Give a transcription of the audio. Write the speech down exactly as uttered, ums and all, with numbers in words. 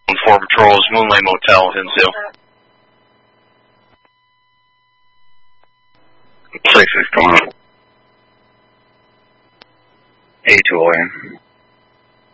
four patrols, Moonlight Motel, Hinsdale. six six going up. A two O A.